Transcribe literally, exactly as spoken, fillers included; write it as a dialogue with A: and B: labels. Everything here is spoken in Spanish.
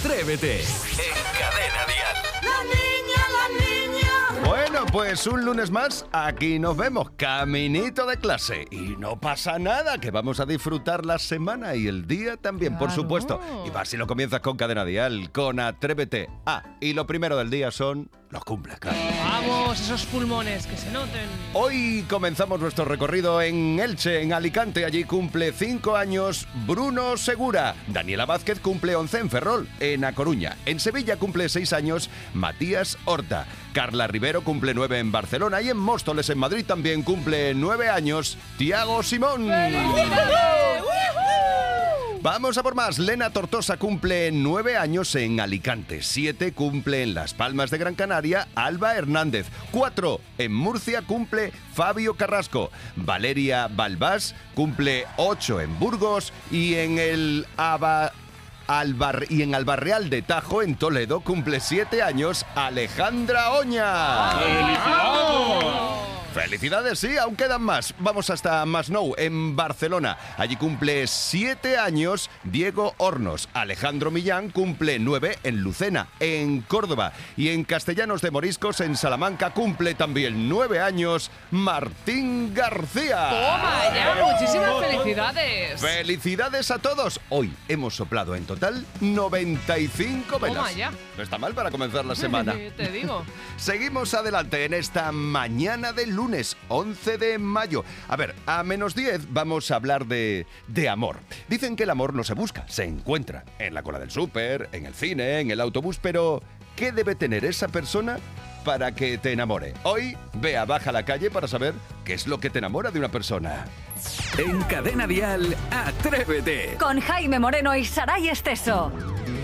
A: Atrévete en Cadena Dial.
B: La niña, la niña.
C: Bueno, pues un lunes más, aquí nos vemos, caminito de clase. Y no pasa nada, que vamos a disfrutar la semana y el día también,
D: Claro.
C: por supuesto. Y más si lo comienzas con Cadena Dial, con Atrévete. Ah, y lo primero del día son los cumples, claro.
D: Vamos, esos pulmones, que se noten.
C: Hoy comenzamos nuestro recorrido en Elche, en Alicante. Allí cumple cinco años Bruno Segura. Daniela Vázquez cumple once en Ferrol, en A Coruña. En Sevilla cumple seis años Matías Horta. Carla Rivero cumple nueve en Barcelona. Y en Móstoles, en Madrid, también cumple nueve años Tiago Simón. Vamos a por más. Lena Tortosa cumple nueve años en Alicante. Siete cumple en Las Palmas de Gran Canaria Alba Hernández. Cuatro en Murcia cumple Fabio Carrasco. Valeria Balbás cumple ocho en Burgos. Y en el Aba... Albar... y en Albarreal de Tajo, en Toledo, cumple siete años Alejandra Oña. ¡Felicidades! Felicidades, sí, aún quedan más. Vamos hasta Masnou, en Barcelona. Allí cumple siete años Diego Hornos. Alejandro Millán cumple nueve en Lucena, en Córdoba. Y en Castellanos de Moriscos, en Salamanca, cumple también nueve años Martín García.
D: ¡Toma ya! ¡Muchísimas felicidades!
C: ¡Felicidades a todos! Hoy hemos soplado en total noventa y cinco velas.
D: Toma ya.
C: No está mal para comenzar la semana.
D: Te digo.
C: Seguimos adelante en esta mañana de lunes once de mayo. A ver, a menos diez vamos a hablar de, de amor. Dicen que el amor no se busca, se encuentra. En la cola del súper, en el cine, en el autobús, pero ¿qué debe tener esa persona para que te enamore? Hoy, ve a Baja la Calle para saber qué es lo que te enamora de una persona.
A: En Cadena Dial, Atrévete.
E: Con Jaime Moreno y Saray Esteso.